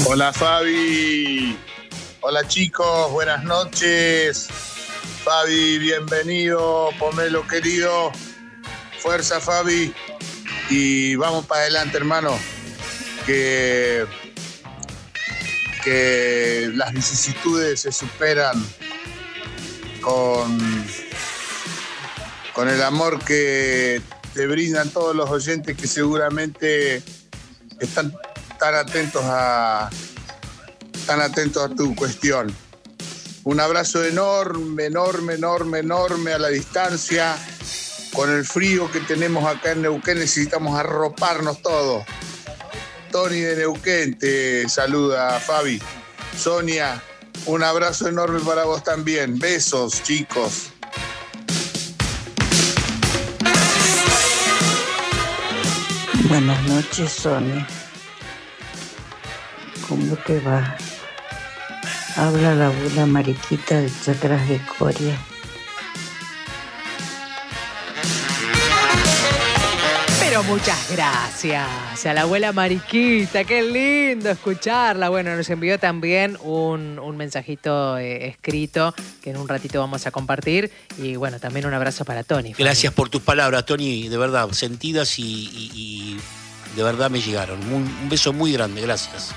Hola Fabi, hola chicos, buenas noches. Fabi, bienvenido, Pomelo querido. Fuerza Fabi y vamos para adelante, hermano. Que las vicisitudes se superan con el amor que te brindan todos los oyentes que seguramente están tan atentos a tu cuestión. Un abrazo enorme a la distancia. Con el frío que tenemos acá en Neuquén necesitamos arroparnos todos. Tony de Neuquén te saluda, Fabi. Sonia, un abrazo enorme para vos también. Besos, chicos. Buenas noches, Sonia. ¿Cómo te va? Habla la abuela Mariquita de Chacras de Coria. Pero muchas gracias a la abuela Mariquita, qué lindo escucharla. Bueno, nos envió también un mensajito escrito que en un ratito vamos a compartir. Y bueno, también un abrazo para Tony. Gracias por tus palabras, Tony, de verdad, sentidas y de verdad me llegaron. Un beso muy grande, gracias.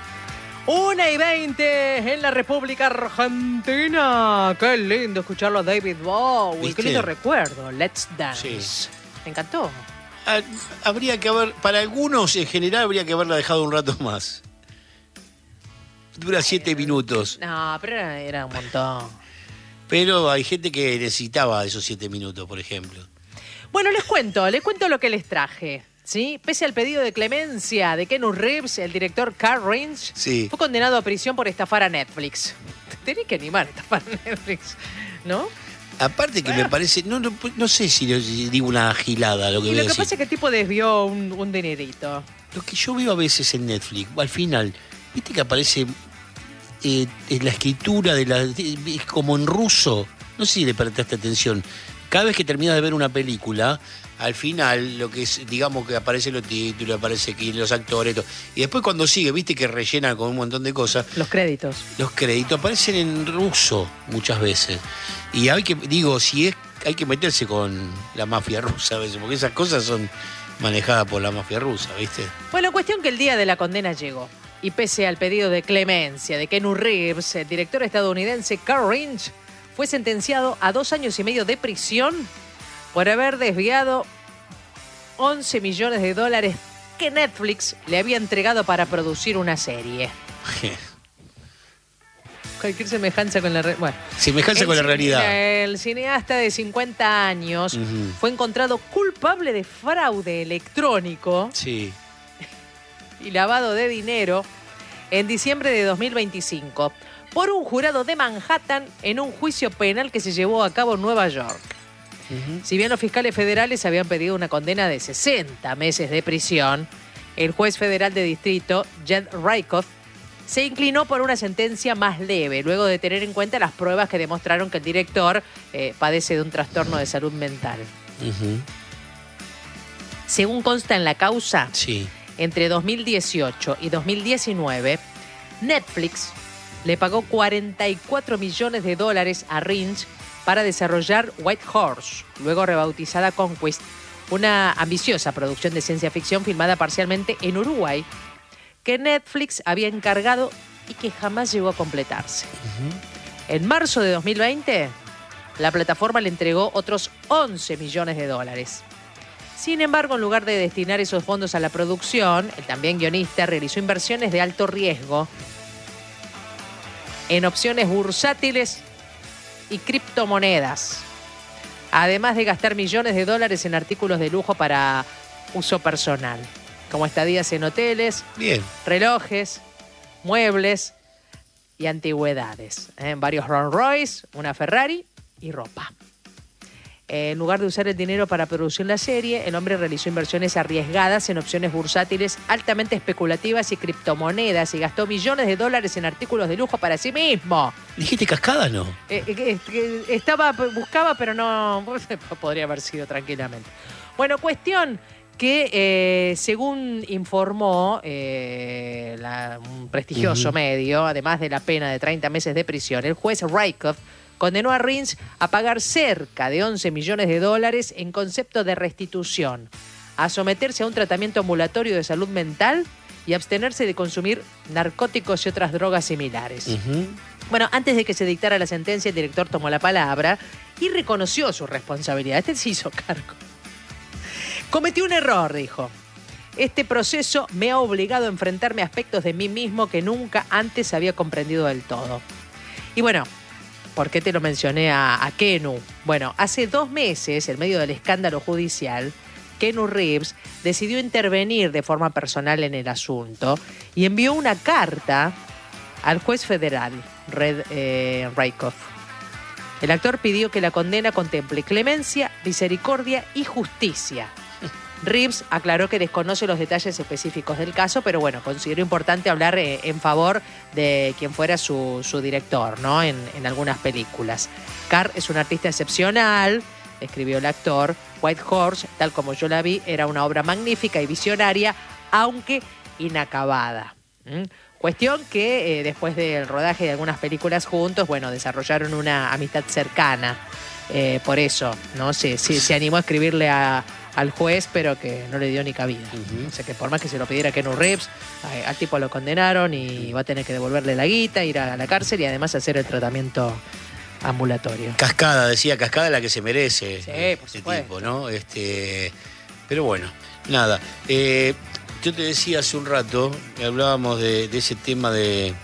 1:20 en la República Argentina. Qué lindo escucharlo a David Bowie. ¿Viste? Qué lindo recuerdo. Let's Dance. Sí. Me encantó. Habría que haber, para algunos en general, habría que haberla dejado un rato más. Dura 7 minutos. No, pero era un montón. Pero hay gente que necesitaba esos 7 minutos, por ejemplo. Bueno, les cuento lo que les traje. ¿Sí? Pese al pedido de clemencia de Keanu Reeves, el director Carl Reich fue condenado a prisión por estafar a Netflix. Te tenés que animar a estafar a Netflix, ¿no? Aparte que me parece, no sé si digo una gilada lo que voy a decir. Y lo que pasa es que el tipo desvió un dinerito. Lo que yo veo a veces en Netflix, al final, viste que aparece la escritura es como en ruso. No sé si le prestaste atención. Cada vez que terminas de ver una película, al final, lo que es, digamos que aparecen los títulos, aparece aquí los actores, todo. Y después cuando sigue, viste que rellena con un montón de cosas. Los créditos aparecen en ruso muchas veces. Y hay que meterse con la mafia rusa a veces, porque esas cosas son manejadas por la mafia rusa, ¿viste? Bueno, cuestión que el día de la condena llegó. Y pese al pedido de clemencia de Keanu Reeves, el director estadounidense Carl Reich fue sentenciado a 2 años y medio de prisión por haber desviado $11 millones que Netflix le había entregado para producir una serie. Cualquier semejanza con la realidad. Semejanza con la realidad. El cineasta de 50 años fue encontrado culpable de fraude electrónico y lavado de dinero en diciembre de 2025 por un jurado de Manhattan en un juicio penal que se llevó a cabo en Nueva York. Si bien los fiscales federales habían pedido una condena de 60 meses de prisión, el juez federal de distrito, Jed Rakoff, se inclinó por una sentencia más leve, luego de tener en cuenta las pruebas que demostraron que el director padece de un trastorno de salud mental. Según consta en la causa, entre 2018 y 2019, Netflix le pagó $44 millones a Reich para desarrollar White Horse, luego rebautizada Conquest, una ambiciosa producción de ciencia ficción filmada parcialmente en Uruguay, que Netflix había encargado y que jamás llegó a completarse. En marzo de 2020, la plataforma le entregó otros $11 millones. Sin embargo, en lugar de destinar esos fondos a la producción, el también guionista realizó inversiones de alto riesgo en opciones bursátiles y criptomonedas, además de gastar millones de dólares en artículos de lujo para uso personal, como estadías en hoteles, relojes, muebles y antigüedades. Varios Rolls Royce, una Ferrari y ropa. En lugar de usar el dinero para producir la serie, el hombre realizó inversiones arriesgadas en opciones bursátiles altamente especulativas y criptomonedas y gastó millones de dólares en artículos de lujo para sí mismo. ¿Dijiste cascada, no? Buscaba, pero no podría haber sido tranquilamente. Bueno, cuestión que según informó un prestigioso medio, además de la pena de 30 meses de prisión, el juez Rakoff condenó a Rins a pagar cerca de $11 millones en concepto de restitución, a someterse a un tratamiento ambulatorio de salud mental y abstenerse de consumir narcóticos y otras drogas similares. Bueno, antes de que se dictara la sentencia, el director tomó la palabra y reconoció su responsabilidad. Este se hizo cargo. Cometí un error, dijo. Este proceso me ha obligado a enfrentarme a aspectos de mí mismo que nunca antes había comprendido del todo. Y bueno, ¿por qué te lo mencioné a Keanu? Bueno, hace 2 meses, en medio del escándalo judicial, Keanu Reeves decidió intervenir de forma personal en el asunto y envió una carta al juez federal, Rakoff. El actor pidió que la condena contemple clemencia, misericordia y justicia. Reeves aclaró que desconoce los detalles específicos del caso, pero bueno, consideró importante hablar en favor de quien fuera su director, ¿no? En algunas películas. Carr es un artista excepcional, escribió el actor. White Horse, tal como yo la vi, era una obra magnífica y visionaria, aunque inacabada. Cuestión que después del rodaje de algunas películas juntos, bueno, desarrollaron una amistad cercana. Por eso, ¿no? Se animó a escribirle al juez, pero que no le dio ni cabida. O sea que por más que se lo pidiera Keanu Reeves, al tipo lo condenaron y va a tener que devolverle la guita, ir a la cárcel y además hacer el tratamiento ambulatorio. Cascada, decía Cascada, la que se merece. Sí, por supuesto. Tipo, ¿no? Pero bueno, nada. Yo te decía hace un rato, que hablábamos de ese tema de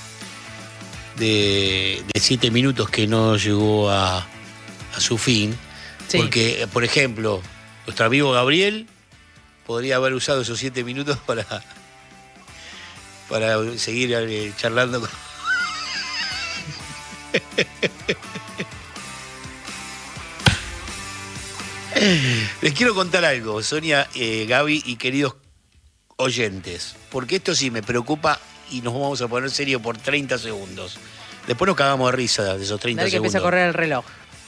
7 minutos que no llegó a su fin. Sí. Porque, por ejemplo, nuestro amigo Gabriel podría haber usado esos 7 minutos para seguir charlando con... Les quiero contar algo, Sonia, Gaby y queridos oyentes, porque esto sí me preocupa y nos vamos a poner serio por 30 segundos. Después nos cagamos de risa de esos 30 Dale segundos. Que empieza a correr el reloj.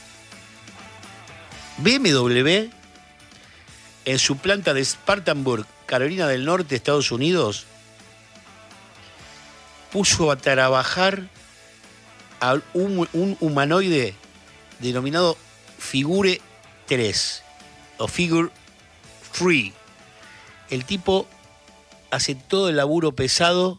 BMW, en su planta de Spartanburg, Carolina del Norte, Estados Unidos, puso a trabajar a un humanoide denominado Figure 3 o Figure 3. El tipo hace todo el laburo pesado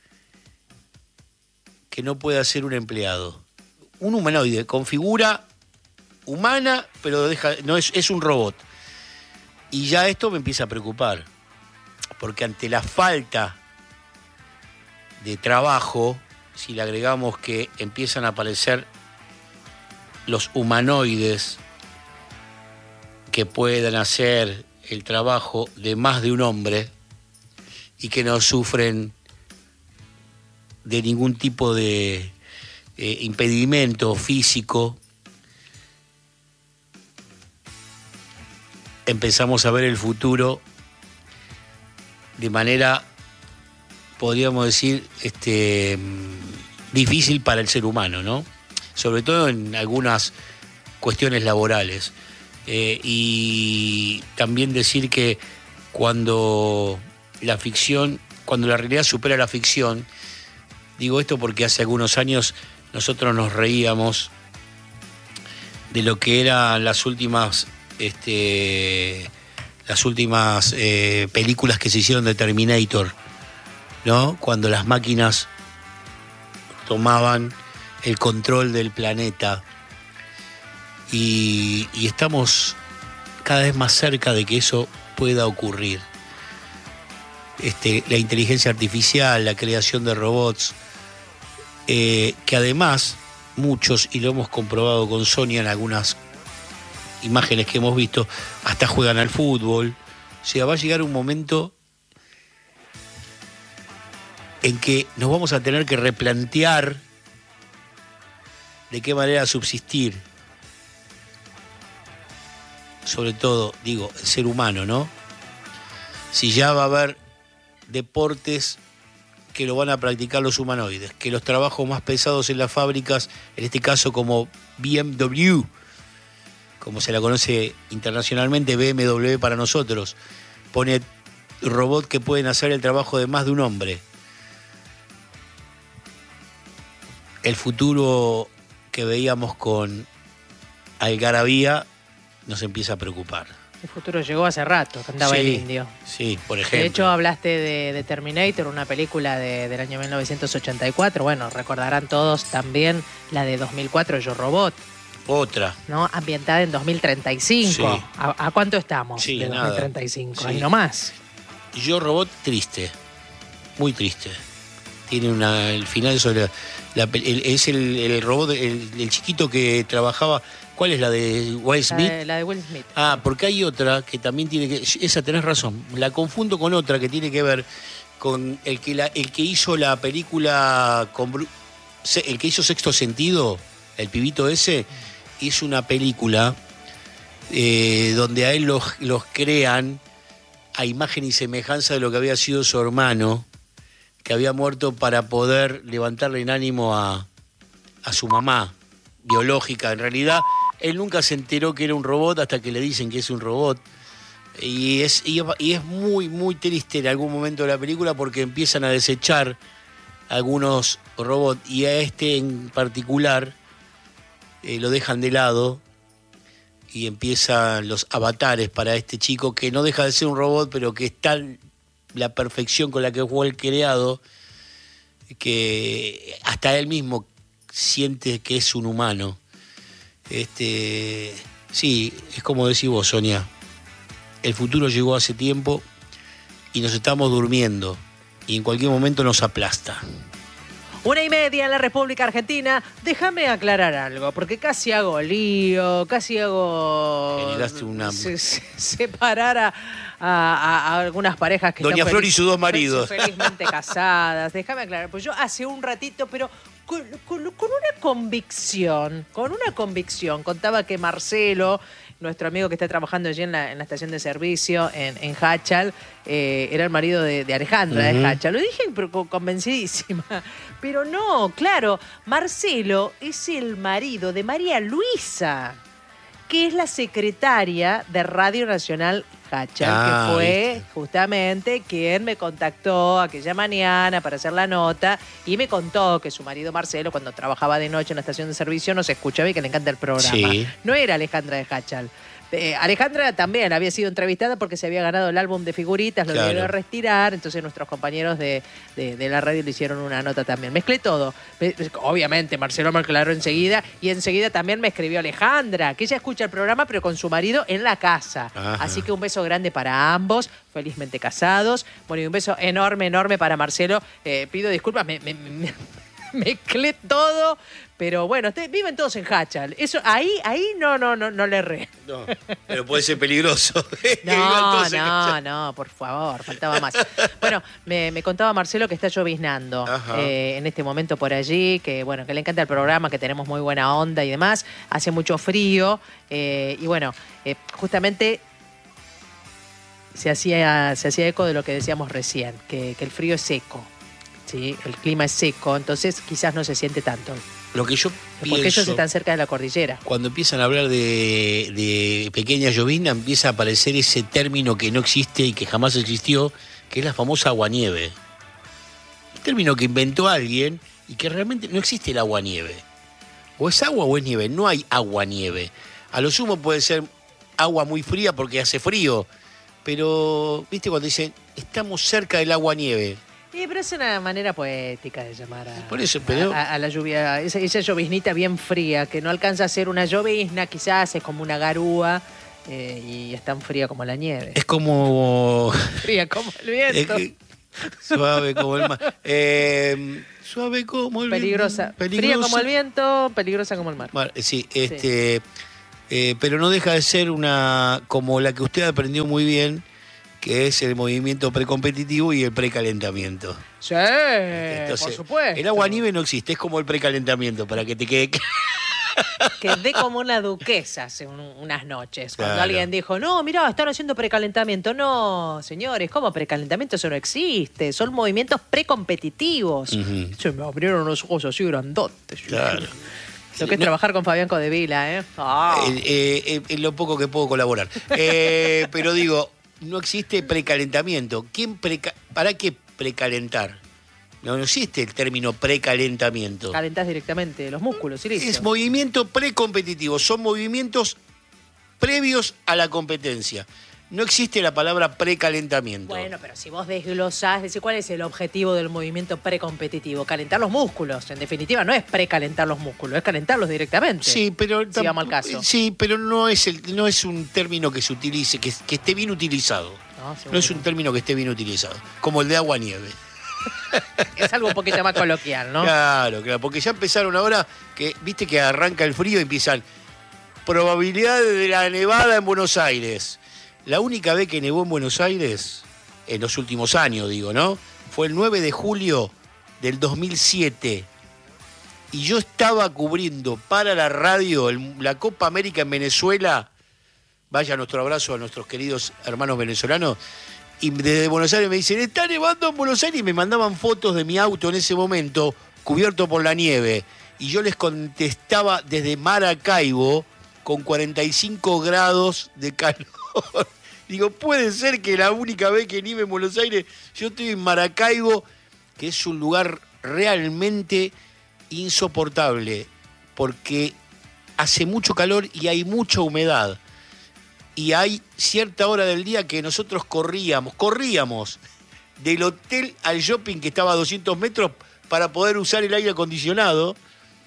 que no puede hacer un empleado. Un humanoide con figura humana, pero no es un robot. Y ya esto me empieza a preocupar, porque ante la falta de trabajo, si le agregamos que empiezan a aparecer los humanoides que puedan hacer el trabajo de más de un hombre y que no sufren de ningún tipo de impedimento físico, empezamos a ver el futuro de manera, podríamos decir, difícil para el ser humano, ¿no? Sobre todo en algunas cuestiones laborales. Y también decir que cuando la realidad supera la ficción, digo esto porque hace algunos años nosotros nos reíamos de lo que eran las últimas películas que se hicieron de Terminator, ¿no? Cuando las máquinas tomaban el control del planeta y estamos cada vez más cerca de que eso pueda ocurrir. La inteligencia artificial, la creación de robots, que además muchos, y lo hemos comprobado con Sonia en algunas imágenes que hemos visto, hasta juegan al fútbol. O sea, va a llegar un momento en que nos vamos a tener que replantear de qué manera subsistir. Sobre todo, digo, el ser humano, ¿no? Si ya va a haber deportes que lo van a practicar los humanoides, que los trabajos más pesados en las fábricas, en este caso como BMW, como se la conoce internacionalmente, BMW para nosotros, pone robots que pueden hacer el trabajo de más de un hombre. El futuro que veíamos con Algarabía nos empieza a preocupar. El futuro llegó hace rato, cantaba el indio. Sí, por ejemplo. De hecho, hablaste de Terminator, una película del año 1984. Bueno, recordarán todos también la de 2004, Yo Robot. Otra. ¿No? Ambientada en 2035. Sí. ¿A cuánto estamos Sí, de 2035? Sí. Ahí nomás. Yo Robot, triste. Muy triste. Tiene el final sobre es el robot, el chiquito que trabajaba. ¿Cuál es la de Will Smith? La de Will Smith. Ah, porque hay otra que también tiene que... Esa tenés razón. La confundo con otra que tiene que ver con el que hizo la película... el que hizo Sexto Sentido, el pibito ese, hizo una película donde a él los crean a imagen y semejanza de lo que había sido su hermano, que había muerto para poder levantarle en ánimo a su mamá biológica. En realidad, él nunca se enteró que era un robot hasta que le dicen que es un robot. Y es muy, muy triste en algún momento de la película porque empiezan a desechar algunos robots y a este en particular lo dejan de lado y empiezan los avatares para este chico que no deja de ser un robot, pero que está la perfección con la que fue el creado, que hasta él mismo siente que es un humano. Sí, es como decís vos, Sonia. El futuro llegó hace tiempo y nos estamos durmiendo y en cualquier momento nos aplasta. 1:30 en la República Argentina. Déjame aclarar algo, porque casi hago lío, casi hago... Generaste una... separar a algunas parejas que Doña Flor y sus dos maridos. Felizmente casadas. Déjame aclarar, pues yo hace un ratito, pero con una convicción, contaba que Marcelo, nuestro amigo que está trabajando allí en la estación de servicio en Hachal, era el marido de Alejandra de Hachal. Lo dije pero convencidísima. Pero no, claro, Marcelo es el marido de María Luisa, que es la secretaria de Radio Nacional Hachal, que fue justamente quien me contactó aquella mañana para hacer la nota y me contó que su marido Marcelo, cuando trabajaba de noche en la estación de servicio, nos escuchaba y que le encanta el programa. Sí. No era Alejandra de Hachal. Alejandra también había sido entrevistada porque se había ganado el álbum de figuritas, lo debieron retirar, entonces nuestros compañeros de la radio le hicieron una nota también. Mezclé todo. Obviamente, Marcelo me aclaró enseguida y enseguida también me escribió Alejandra, que ella escucha el programa pero con su marido en la casa. Ajá. Así que un beso grande para ambos, felizmente casados. Bueno, y un beso enorme, enorme para Marcelo. Pido disculpas, mezclé todo, pero bueno, viven todos en Hachal. Eso, ahí no le erré. No, pero puede ser peligroso. No, por favor, faltaba más. Bueno, me contaba Marcelo que está lloviznando en este momento por allí, que bueno, que le encanta el programa, que tenemos muy buena onda y demás. Hace mucho frío y bueno, justamente se hacía eco de lo que decíamos recién, que el frío es seco. Sí, el clima es seco, entonces quizás no se siente tanto. Lo que yo pienso... Porque ellos están cerca de la cordillera. Cuando empiezan a hablar de pequeña llovizna, empieza a aparecer ese término que no existe y que jamás existió, que es la famosa aguanieve. Un término que inventó alguien y que realmente no existe el aguanieve. O es agua o es nieve, no hay agua-nieve. A lo sumo puede ser agua muy fría porque hace frío, pero, ¿viste cuando dicen, estamos cerca del agua-nieve? Pero es una manera poética de llamar Por eso, pero... a la lluvia, esa lloviznita bien fría, que no alcanza a ser una llovizna, quizás es como una garúa y es tan fría como la nieve. Es como... Fría como el viento. Suave como el mar. Suave como el viento. Fría como el viento, peligrosa como el mar. Sí, pero no deja de ser una como la que usted aprendió muy bien, que es el movimiento precompetitivo y el precalentamiento. Sí, entonces, por supuesto. El agua-nieve no existe, es como el precalentamiento, para que te quede... Quedé como una duquesa hace unas noches, cuando alguien dijo, no, mirá, están haciendo precalentamiento. No, señores, ¿cómo precalentamiento? Eso no existe, son movimientos precompetitivos. Se me abrieron los ojos así grandotes. Claro. Lo que es trabajar con Fabián Codevila, en lo poco que puedo colaborar. Pero digo... no existe precalentamiento. ¿Para qué precalentar? No existe el término precalentamiento. Calentás directamente los músculos y listo. Es movimiento precompetitivo, son movimientos previos a la competencia. No existe la palabra precalentamiento. Bueno, pero si vos desglosás, decís cuál es el objetivo del movimiento precompetitivo. Calentar los músculos. En definitiva, no es precalentar los músculos, es calentarlos directamente. Sí, pero si vamos al caso. Sí, pero no es un término que se utilice, que esté bien utilizado. No es un término que esté bien utilizado. Como el de agua-nieve. Es algo un poquito más coloquial, ¿no? Claro, porque ya empezaron ahora, que viste que arranca el frío y empiezan probabilidades de la nevada en Buenos Aires. La única vez que nevó en Buenos Aires, en los últimos años digo, ¿no? Fue el 9 de julio del 2007. Y yo estaba cubriendo para la radio la Copa América en Venezuela. Vaya nuestro abrazo a nuestros queridos hermanos venezolanos. Y desde Buenos Aires me dicen, está nevando en Buenos Aires, y me mandaban fotos de mi auto en ese momento, cubierto por la nieve. Y yo les contestaba desde Maracaibo, con 45 grados de calor. Digo, puede ser que la única vez que nieve en Buenos Aires, yo estoy en Maracaibo, que es un lugar realmente insoportable, porque hace mucho calor y hay mucha humedad. Y hay cierta hora del día que nosotros corríamos del hotel al shopping que estaba a 200 metros para poder usar el aire acondicionado.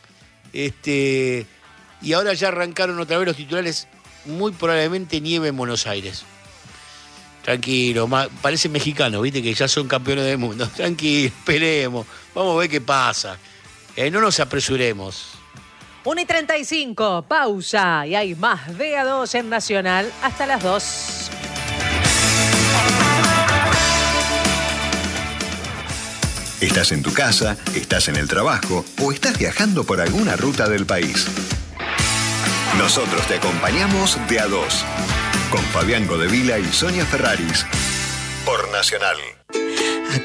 Y ahora ya arrancaron otra vez los titulares, muy probablemente nieve en Buenos Aires. Tranquilo, parece mexicano, viste que ya son campeones del mundo. Tranquilo, esperemos, vamos a ver qué pasa. No nos apresuremos. 1:35, pausa, y hay más de A2 en Nacional hasta las 2. Estás en tu casa, estás en el trabajo o estás viajando por alguna ruta del país. Nosotros te acompañamos de A2, con Fabián Godevila y Sonia Ferraris, por Nacional.